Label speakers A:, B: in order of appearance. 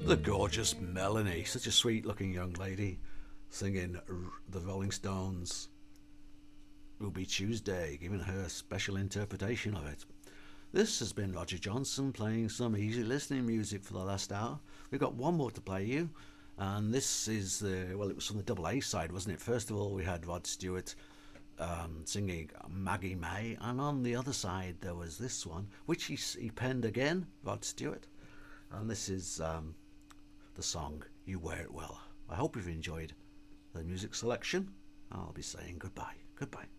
A: The gorgeous Melanie, such a sweet looking young lady, singing the Rolling Stones' Ruby Tuesday, giving her a special interpretation of it. This has been Roger Johnson playing some easy listening music for the last hour. We've got one more to play you, and this is it was from the double A side, wasn't it? First of all, we had Rod Stewart singing Maggie May, and on the other side there was this one, which he penned again, Rod Stewart, and this is the song You Wear It Well. I hope you've enjoyed the music selection. I'll be saying goodbye.